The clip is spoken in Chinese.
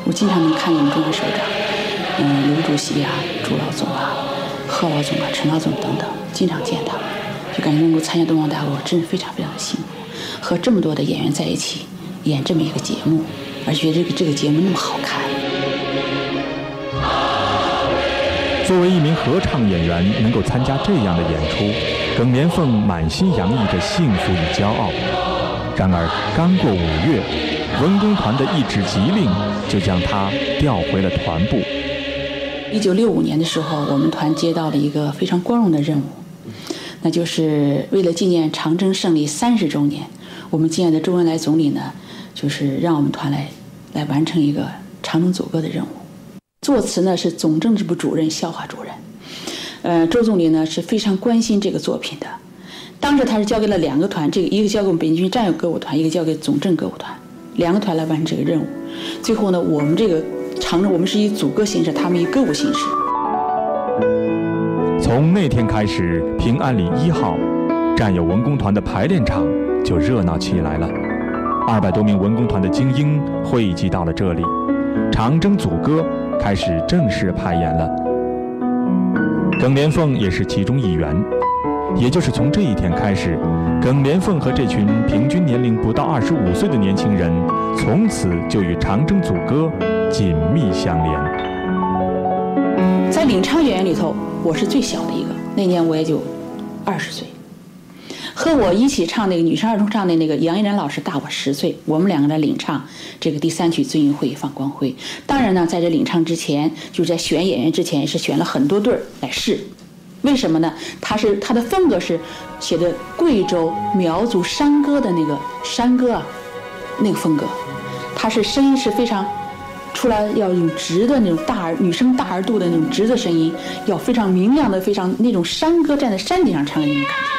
我经常能看见我们中央首长，刘主席啊、朱老总啊、贺老总啊、陈老总等等，经常见他们，就感觉能够参加东方大会，真是非常非常的幸福。和这么多的演员在一起演这么一个节目，而且觉得这个节目那么好看。 作为一名合唱演员，能够参加这样的演出，耿连凤满心洋溢着幸福与骄傲。然而，刚过5月，文工团的一纸急令就将他调回了团部。 1965年的时候，我们团接到了一个非常光荣的任务，那就是为了纪念长征胜利30周年，我们敬爱的周恩来总理呢，就是让我们团来完成一个长征组歌的任务。作词呢是总政治部主任肖华主任，周总理呢是非常关心这个作品的。当时他是交给了2个团，一个交给我们北京军战友歌舞团，一个交给总政歌舞团，2个团来完成这个任务。最后呢，我们这个长征我们是以组歌形式，他们以歌舞形式。 从那天开始，平安里1号战友文工团的排练场就热闹起来了。200多名文工团的精英汇集到了这里，长征组歌开始正式排演了。耿连凤也是其中一员，也就是从这一天开始，耿连凤和这群平均年龄不到25岁的年轻人，从此就与长征组歌紧密相连。 在领唱演员里头，我是最小的一个，那年我也就20岁。和我一起唱那个女声二重唱的那个杨依然老师大我10岁，我们2个人领唱这个第3曲《尊云会放光辉》。当然呢，在这领唱之前，就是在选演员之前，是选了很多对儿来试。为什么呢？他的风格是写的贵州苗族山歌的那个山歌啊，那个风格，他是声音是非常出来要用直的那种女生大而度的那种直的声音，要非常明亮的，非常那种山歌站在山顶上唱的那种感觉。